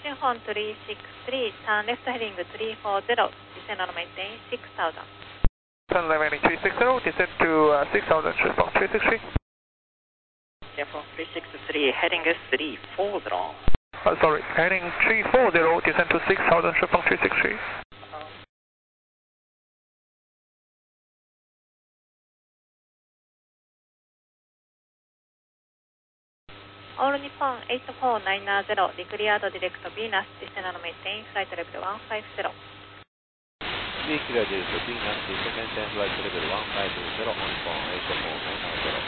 Shinhon 363, turn left heading 340, descend on maintain 6000. Turn left heading 360, descend to 6000, Shinhon 363. Shinhon 363, heading 340. Sorry, heading 340, descend to 6000, Shinhon 363. All Nippon 8490, declared direct Venus, descend on maintain flight level 150. Declared direct Venus, descend maintain flight level 150, Nippon 8490.